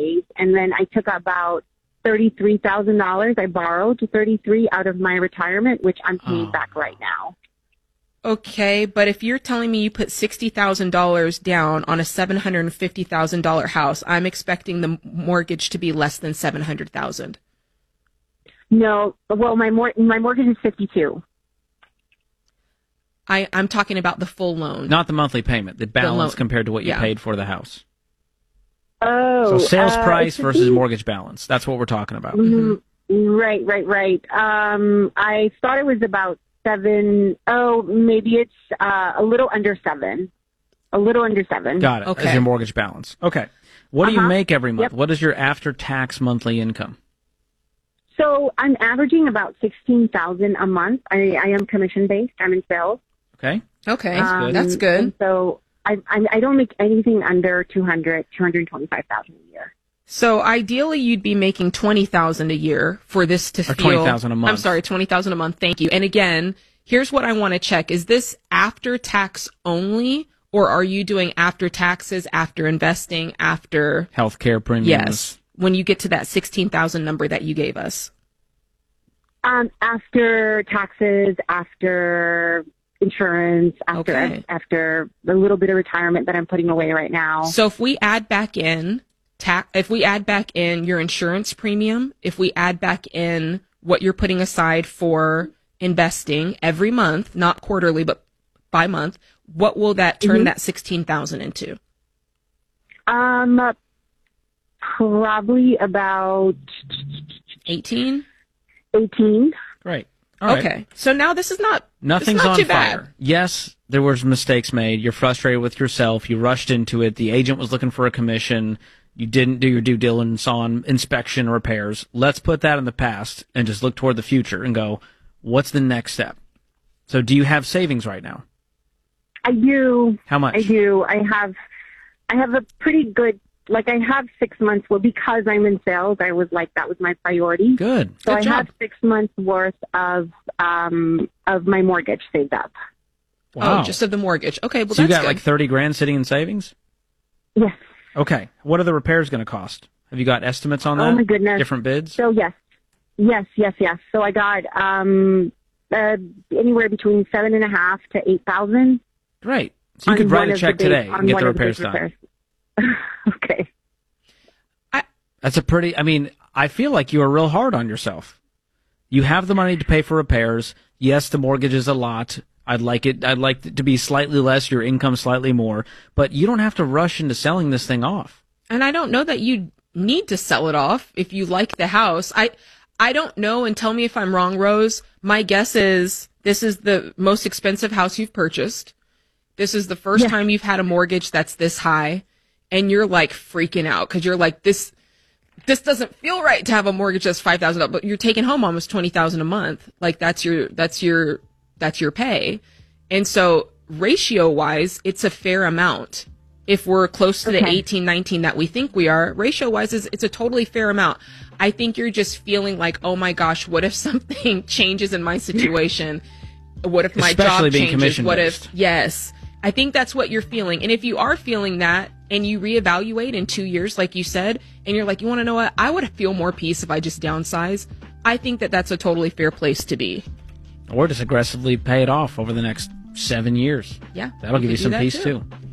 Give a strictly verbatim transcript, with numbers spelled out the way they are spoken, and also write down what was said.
days. And then I took about thirty-three thousand dollars. I borrowed thirty-three out of my retirement, which I'm paying Oh. back right now. Okay, but if you're telling me you put sixty thousand dollars down on a seven hundred fifty thousand dollars house, I'm expecting the mortgage to be less than seven hundred thousand dollars. No, well, my mor- my mortgage is fifty-two. I, I'm talking about the full loan. Not the monthly payment, the balance loan. compared to what you Yeah. paid for the house. Oh, So sales uh, price it's versus fifty mortgage balance. That's what we're talking about. Mm-hmm. Right, right, right. Um, I thought it was about seven. Oh, maybe it's uh, a little under seven. A little under seven. Got it. Okay. As your mortgage balance. Okay. What do you Uh-huh. make every month? Yep. What is your after-tax monthly income? So I'm averaging about sixteen thousand a month. I, I am commission based. I'm in sales. Okay. Okay, Um, that's good. And so I, I I don't make anything under two hundred, two hundred twenty-five thousand a year. So ideally, you'd be making twenty thousand a year for this to Or feel. twenty thousand a month. I'm sorry, twenty thousand a month. Thank you. And again, here's what I want to check: is this after tax only, or are you doing after taxes, after investing, after? Healthcare premiums. Yes. When you get to that sixteen thousand number that you gave us. Um, after taxes, after insurance, after Okay. after the little bit of retirement that I'm putting away right now. So if we add back in tax, if we add back in your insurance premium, if we add back in what you're putting aside for investing every month, not quarterly, but by month, what will that turn Mhm. that sixteen thousand into? Um, probably about eighteen? eighteen. Great. All right. Okay. So now this is not, Nothing's it's not on too fire. bad. Yes, there was mistakes made. You're frustrated with yourself. You rushed into it. The agent was looking for a commission. You didn't do your due diligence on inspection or repairs. Let's put that in the past and just look toward the future and go, what's the next step? So do you have savings right now? I do. How much? I do. I have, I have a pretty good, like I have six months. Well, because I'm in sales, I was like, that was my priority. Good. So Good I job. have six months worth of, um, of my mortgage saved up. Wow. Oh, just of the mortgage. Okay, well so you that's got good. like thirty grand sitting in savings? Yes. Okay. What are the repairs going to cost? Have you got estimates on that? Oh my goodness. Different bids? So yes, yes, yes, yes. So I got, um, uh, anywhere between seven and a half to eight thousand. Great. So you could write a check today and get the repairs done. repairs. Okay. That's a pretty, I mean, I feel like you are real hard on yourself. You have the money to pay for repairs. Yes, the mortgage is a lot. I'd like it, I'd like it to be slightly less, your income slightly more, but you don't have to rush into selling this thing off. And I don't know that you need to sell it off if you like the house. I I don't know, and tell me if I'm wrong, Rose. My guess is this is the most expensive house you've purchased. This is the first Yeah. time you've had a mortgage that's this high, and you're like freaking out because you're like, this this doesn't feel right to have a mortgage that's five thousand dollars, but you're taking home almost twenty thousand dollars a month. Like that's your that's your that's your pay. And so ratio wise, it's a fair amount. If we're close to the Okay. eighteen, nineteen that we think we are, ratio wise, is it's a totally fair amount. I think you're just feeling like, oh my gosh, what if something changes in my situation? What if my Especially job being changes? commission What based. if, yes. I think that's what you're feeling. And if you are feeling that and you reevaluate in two years, like you said, and you're like, you want to know what? I would feel more peace if I just downsize. I think that that's a totally fair place to be. Or just aggressively pay it off over the next seven years. Yeah. That'll give could you do some that peace too.